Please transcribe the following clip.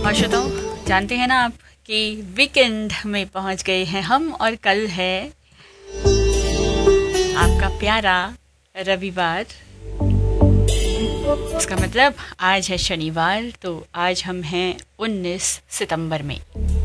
और श्रोताओ, जानते हैं ना आप कि वीकेंड में पहुंच गए हैं हम और कल है आपका प्यारा रविवार। इसका मतलब आज है शनिवार, तो आज हम हैं 19 सितंबर में।